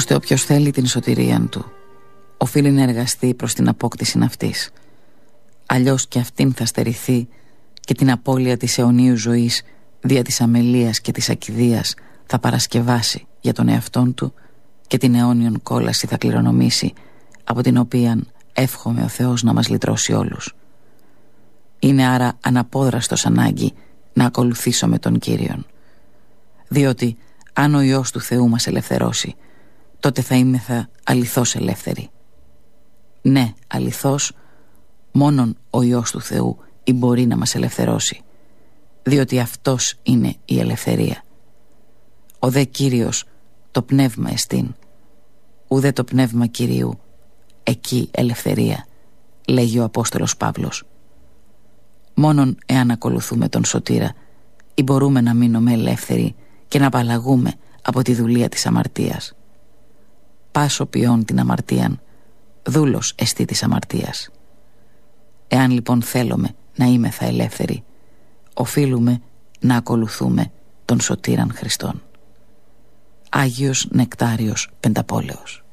ώστε όποιος θέλει την σωτηρίαν του οφείλει να εργαστεί προς την απόκτηση αυτής. Αλλιώς και αυτήν θα στερηθεί και την απώλεια της αιωνίου ζωής δια της αμελίας και της ακηδείας θα παρασκευάσει για τον εαυτόν του και την αιώνιον κόλαση θα κληρονομήσει, από την οποία εύχομαι ο Θεός να μας λυτρώσει όλους. Είναι άρα αναπόδραστος ανάγκη να ακολουθήσουμε τον Κύριον, διότι αν ο Υιός του Θεού μας ελευθερώσει, τότε θα είμεθα αληθώς ελεύθεροι. Ναι, αληθώς, μόνον ο Υιός του Θεού μπορεί να μας ελευθερώσει, διότι αυτός είναι η ελευθερία. Ο δε Κύριος το πνεύμα εστίν, ουδέ το πνεύμα Κυρίου εκεί ελευθερία, λέγει ο Απόστολος Παύλος. Μόνον εάν ακολουθούμε τον Σωτήρα μπορούμε να μείνουμε ελεύθεροι και να απαλλαγούμε από τη δουλεία της αμαρτίας. Πάσο ποιόν την αμαρτίαν, δούλος εστί της αμαρτίας. Εάν λοιπόν θέλουμε να είμεθα ελεύθεροι, οφείλουμε να ακολουθούμε τον Σωτήραν Χριστόν. Άγιος Νεκτάριος Πενταπόλεως.